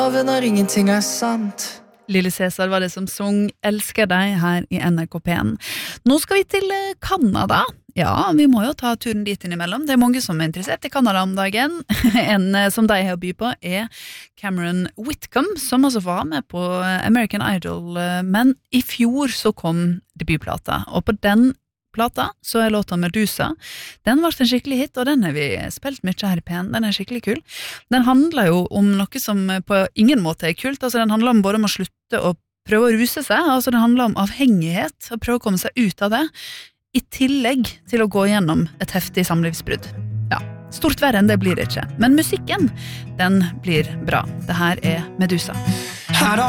Når ingenting sant. Lille Cæsar var det som sang Elsker deg her i NRK P1. Nå skal vi til Kanada. Ja, vi må jo ta turen dit innimellom. Det mange som interessert i Kanada om dagen. En som de har å by på Cameron Whitcomb, som altså var med på American Idol. Men i fjor så kom debutplata, og på den plata så låta Medusa. Den var en skikkelig hit, og den har vi spilt mye her i P1. Den skikkelig kul. Den handler jo om noe som på ingen måte kult. Altså, den handler om både om å slutte å prøve å ruse seg, altså det handler om avhengighet, å prøve å komme seg ut av det, i tillegg til å gå gjennom et heftig samlivsbrudd. Ja, stort verre enn det blir det ikke. Men musikken, den blir bra. Det her Medusa.